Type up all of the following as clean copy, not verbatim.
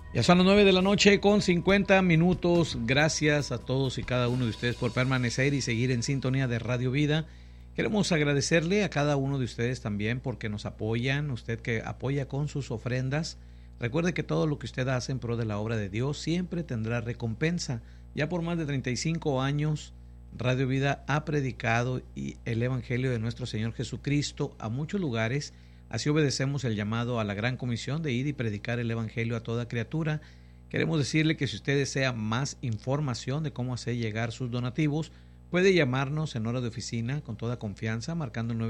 Ya son las 9 de la noche con 50 minutos. Gracias a todos y cada uno de ustedes por permanecer y seguir en sintonía de Radio Vida. Queremos agradecerle a cada uno de ustedes también porque nos apoyan, usted que apoya con sus ofrendas. Recuerde que todo lo que usted hace en pro de la obra de Dios siempre tendrá recompensa. Ya por más de 35 años, Radio Vida ha predicado el Evangelio de nuestro Señor Jesucristo a muchos lugares. Así obedecemos el llamado a la gran comisión de ir y predicar el Evangelio a toda criatura. Queremos decirle que si usted desea más información de cómo hacer llegar sus donativos, puede llamarnos en hora de oficina con toda confianza, marcando el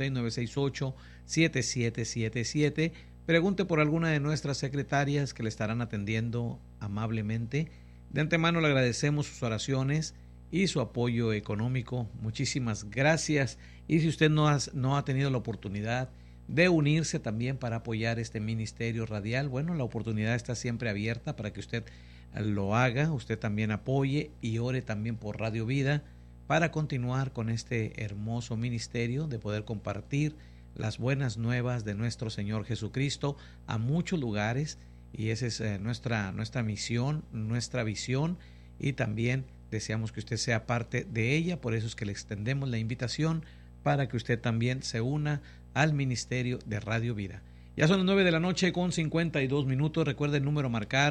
956-968-7777. Pregunte por alguna de nuestras secretarias que le estarán atendiendo amablemente. De antemano le agradecemos sus oraciones y su apoyo económico. Muchísimas gracias. Y si usted no ha tenido la oportunidad de unirse también para apoyar este ministerio radial, bueno, la oportunidad está siempre abierta para que usted lo haga, usted también apoye y ore también por Radio Vida para continuar con este hermoso ministerio de poder compartir las buenas nuevas de nuestro Señor Jesucristo a muchos lugares, y esa es nuestra misión, nuestra visión, y también deseamos que usted sea parte de ella. Por eso es que le extendemos la invitación para que usted también se una al ministerio de Radio Vida. Ya son las 9 de la noche con 52 minutos. Recuerde el número a marcar,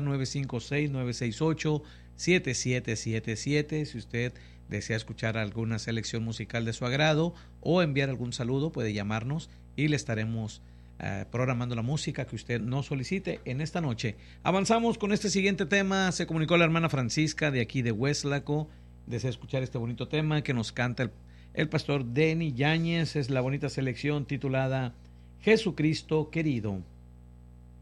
956-968-7777. Si usted desea escuchar alguna selección musical de su agrado o enviar algún saludo, puede llamarnos y le estaremos programando la música que usted nos solicite en esta noche. Avanzamos con este siguiente tema. Se comunicó la hermana Francisca de aquí de Hueslaco. Desea escuchar este bonito tema que nos canta el pastor Denny Yáñez. Es la bonita selección titulada Jesucristo querido.